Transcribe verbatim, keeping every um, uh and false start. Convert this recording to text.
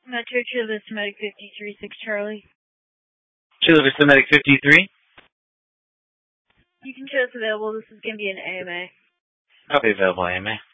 Metro Chula Semitic fifty-three, six Charlie. Chula Semitic fifty-three. You can show us available. This is going to be an A M A. Copy available, A M A.